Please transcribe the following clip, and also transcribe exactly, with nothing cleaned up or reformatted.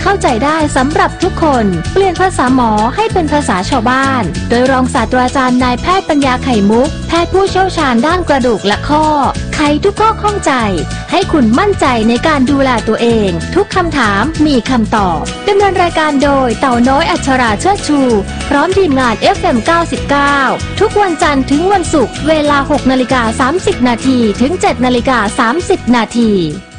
เข้าใจได้สำหรับทุกคนเปลี่ยนภาษาหมอให้เป็นภาษาชาวบ้านโดยรองศาสตราจารย์นายแพทย์ปัญญาไข่มุกแพทย์ผู้เชี่ยวชาญด้านกระดูกและข้อไขทุกข้อข้องใจให้คุณมั่นใจในการดูแลตัวเองทุกคำถามมีคำตอบดำเนินรายการโดยเต่าน้อยอัชราเชิดชูพร้อมทีมงาน เอฟ เอ็ม เก้าสิบเก้า ทุกวันจันทร์ถึงวันศุกร์เวลา หกนาฬิกาสามสิบนาทีถึง เจ็ดนาฬิกาสามสิบนาที